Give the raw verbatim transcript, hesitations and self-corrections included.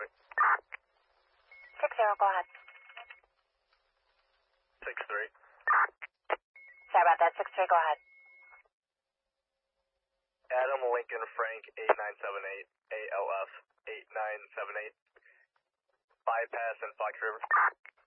traffic. Six zero, go ahead. Six three. Sorry about that. Six three, go ahead. Adam Lincoln Frank eight nine seven eight A L F eight nine seven eight. Bypass in Fox River.